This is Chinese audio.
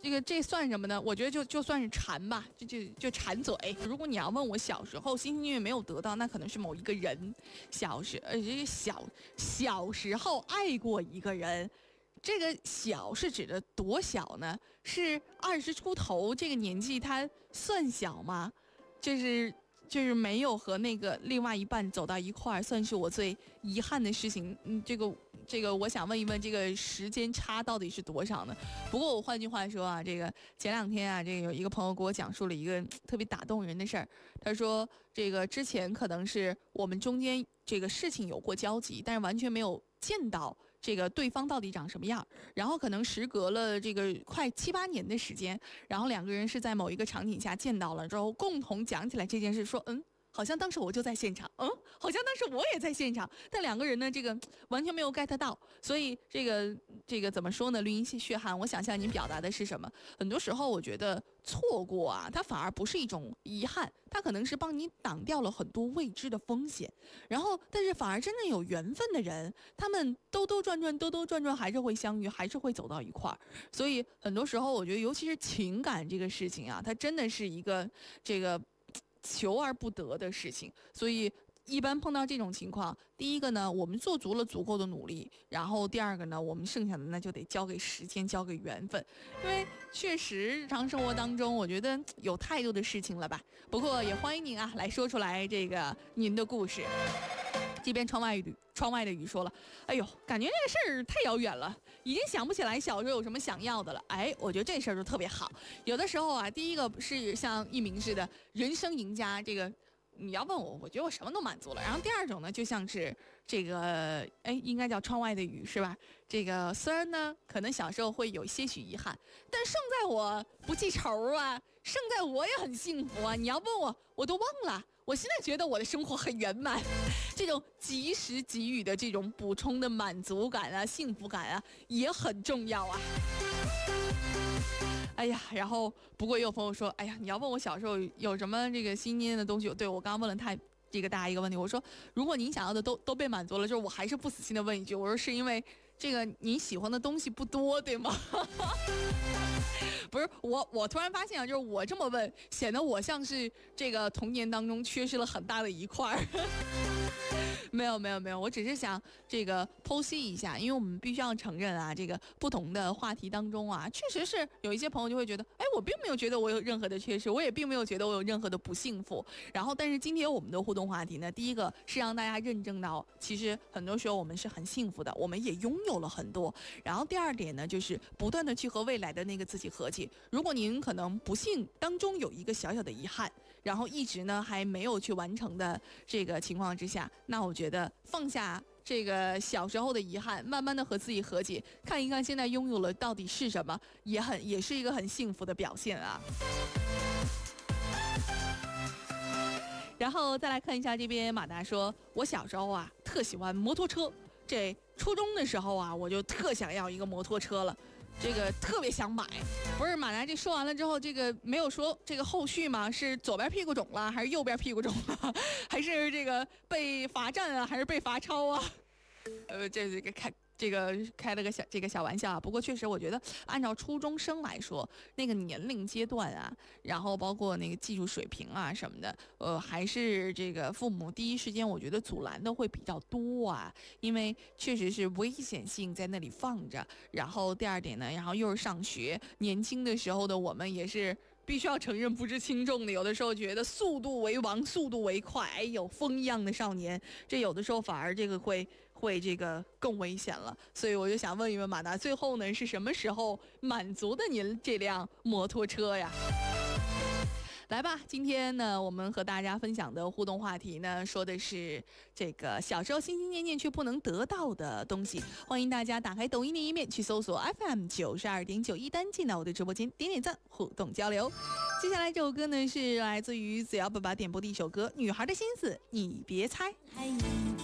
这算什么呢？我觉得就算是馋吧，就馋嘴。如果你要问我小时候心心念念没有得到，那可能是某一个人，小时候爱过一个人。这个小是指的多小呢？是20出头这个年纪，他算小吗？就是没有和那个另外一半走到一块儿，算是我最遗憾的事情。这个，我想问一问，这个时间差到底是多少呢？不过我换句话说啊，这个前2天啊，这个有一个朋友给我讲述了一个特别打动人的事儿。他说，这个之前可能是我们中间这个事情有过交集，但是完全没有见到这个对方到底长什么样，然后可能时隔了这个快7、8年的时间，然后2个人是在某一个场景下见到了之后，共同讲起来这件事，说好像当时我就在现场，好像当时我也在现场，但2个人呢，这个完全没有 get 到，所以这个怎么说呢？绿茵血汗，我想向您表达的是什么？很多时候我觉得错过啊，它反而不是一种遗憾，它可能是帮你挡掉了很多未知的风险，然后但是反而真正有缘分的人，他们兜兜转转还是会相遇，还是会走到一块儿。所以很多时候我觉得，尤其是情感这个事情啊，它真的是一个这个求而不得的事情。所以一般碰到这种情况，第一个呢，我们做足了足够的努力，然后第二个呢，我们剩下的那就得交给时间，交给缘分。因为确实日常生活当中，我觉得有太多的事情了吧。不过也欢迎您啊来说出来这个您的故事。这边窗外的雨说了，哎呦，感觉这个事儿太遥远了，已经想不起来小时候有什么想要的了。我觉得这事儿就特别好。有的时候啊，第一个是像一鸣似的人生赢家，这个你要问我，我觉得我什么都满足了。然后第二种呢，就像是这个，应该叫窗外的雨是吧？这个虽然呢，可能小时候会有些许遗憾，但胜在我不记仇啊，胜在我也很幸福啊。你要问我，我都忘了。我现在觉得我的生活很圆满，这种及时给予的这种补充的满足感啊、幸福感啊，也很重要啊。然后不过也有朋友说，你要问我小时候有什么这个心念的东西，对，我刚刚问了这个大家一个问题，我说如果您想要的都被满足了，就是我还是不死心的问一句，我说是因为这个您喜欢的东西不多，对吗？不是我突然发现啊，就是我这么问，显得我像是这个童年当中缺失了很大的一块。没有，我只是想这个剖析一下，因为我们必须要承认啊，这个不同的话题当中啊，确实是有一些朋友就会觉得，我并没有觉得我有任何的缺失，我也并没有觉得我有任何的不幸福。然后，但是今天我们的互动话题呢，第一个是让大家认证到，其实很多时候我们是很幸福的，我们也拥有了很多。然后第二点呢，就是不断的去和未来的那个自己和解。如果您可能不幸当中有一个小小的遗憾，然后一直呢还没有去完成的这个情况之下，那我觉得放下这个小时候的遗憾，慢慢的和自己和解，看一看现在拥有了到底是什么，也是一个很幸福的表现啊。然后再来看一下这边马达说，我小时候啊特喜欢摩托车，这初中的时候啊我就特想要一个摩托车了，这个特别想买。不是马达这说完了之后，这个没有说这个后续吗？是左边屁股肿了，还是右边屁股肿了，还是这个被罚站啊，还是被罚抄啊？这个开了个小玩笑啊。不过确实我觉得按照初中生来说，那个年龄阶段啊，然后包括那个技术水平啊什么的，还是这个父母第一时间我觉得阻拦的会比较多啊，因为确实是危险性在那里放着。然后第二点呢，然后又是上学，年轻的时候的我们也是必须要承认不知轻重的，有的时候觉得速度为王，速度为快，风一样的少年，这有的时候反而这个会这个更危险了。所以我就想问一问马达，最后呢是什么时候满足的您这辆摩托车呀？来吧，今天呢，我们和大家分享的互动话题呢，说的是这个小时候心心念念却不能得到的东西。欢迎大家打开抖音的一面，去搜索 FM92.9一单，进到我的直播间，点赞，互动交流。接下来这首歌呢，是来自于子瑶爸爸点播的一首歌《女孩的心思你别猜》。